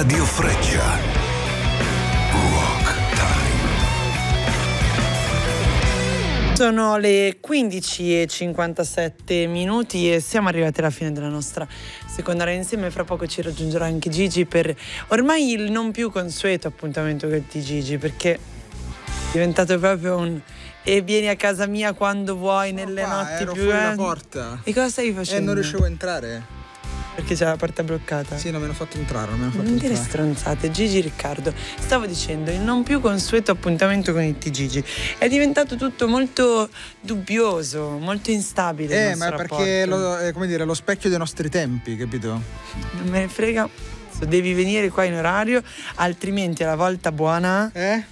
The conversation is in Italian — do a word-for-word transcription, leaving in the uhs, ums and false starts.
Radio Freccia. Rock Time. Sono le quindici e cinquantasette minuti e siamo arrivati alla fine della nostra seconda ora insieme. Fra poco ci raggiungerà anche Gigi per ormai il non più consueto appuntamento con di Gigi, perché è diventato proprio un e vieni a casa mia quando vuoi, nelle no, qua, notti ero più fuori la grandi. porta. E cosa stai E facendo? non riuscivo a entrare. Perché c'è la porta bloccata? Sì, non me l'hanno fatto entrare, non me l'hanno fatto Non dire entrare. stronzate. Gigi Riccardo, stavo dicendo, il non più consueto appuntamento con il T Gigi è diventato tutto molto dubbioso, molto instabile. Eh, il ma nostro perché rapporto. lo, è come dire, lo specchio dei nostri tempi, capito? Non me ne frega. Devi venire qua in orario, altrimenti alla volta buona Eh?